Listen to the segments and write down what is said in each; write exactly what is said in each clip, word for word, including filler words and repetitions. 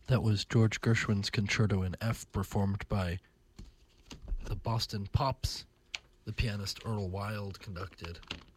That was George Gershwin's Concerto in F, performed by the Boston Pops. The pianist Earl Wild conducted.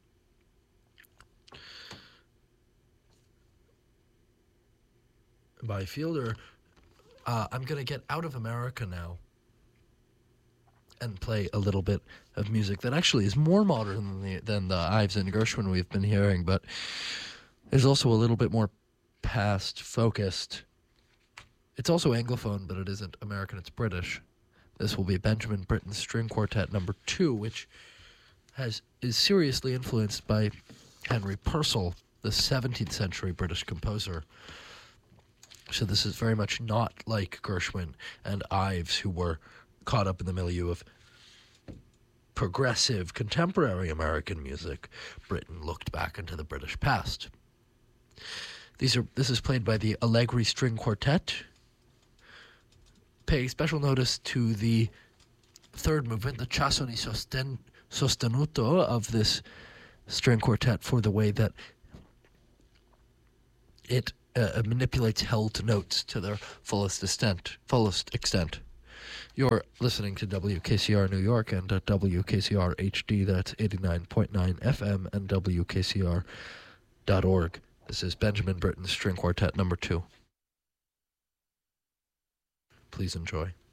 By Fielder. Uh, I'm going to get out of America now and play a little bit of music that actually is more modern than the, than the Ives and Gershwin we've been hearing, but is also a little bit more past-focused. It's also Anglophone, but it isn't American, it's British. This will be Benjamin Britten's String Quartet number two, which has is seriously influenced by Henry Purcell, the seventeenth century British composer. So this is very much not like Gershwin and Ives, who were caught up in the milieu of progressive contemporary American music. Britten looked back into the British past. These are this is played by the Allegri String Quartet. Pay special notice to the third movement, the Chassoni sosten, sostenuto of this string quartet, for the way that it uh, manipulates held notes to their fullest extent. Fullest extent. You're listening to W K C R New York and at W K C R H D, that's eighty-nine point nine F M, and W K C R dot org. This is Benjamin Britten's String Quartet number two. Please enjoy.